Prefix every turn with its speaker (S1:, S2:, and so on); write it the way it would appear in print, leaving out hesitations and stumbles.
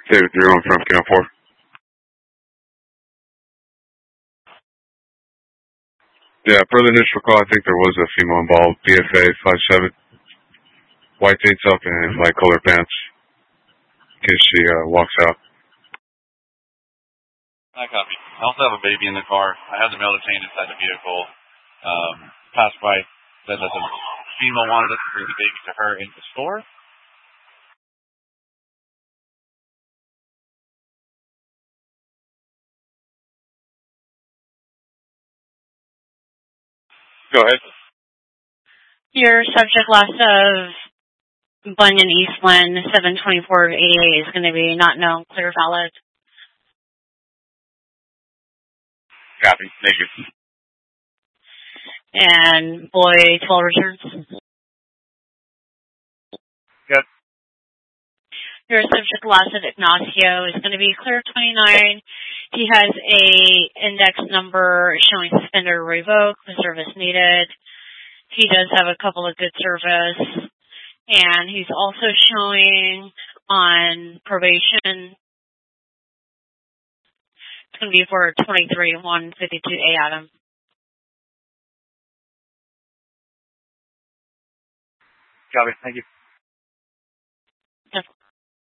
S1: David 3-1 from Camp 4. Yeah, per the initial call, I think there was a female involved, BFA 57, white tank top and light colored pants, in case she walks out.
S2: I copy. I also have a baby in the car. I have the male detained inside the vehicle. Passed by, said that the female wanted us to bring the baby to her in the store. Go ahead.
S3: Your subject last of Bunyan Eastland 72488 is going to be not known, clear, valid.
S2: Copy. Thank you.
S3: And boy 12 returns.
S2: Good.
S3: Your subject last of Ignacio is going to be clear 29. He has a index number showing suspended or revoked, the service needed. He does have a couple of good service. And he's also showing on probation. It's going to be for 23-152A, Adam.
S2: Copy. Thank you.